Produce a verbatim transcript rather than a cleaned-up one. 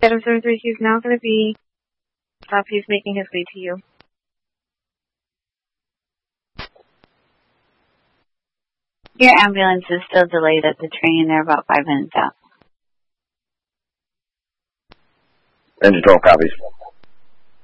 Adam seven three, he's now going to be up. He's making his way to you. Your ambulance is still delayed at the train. They're about five minutes out. Engine twelve copies.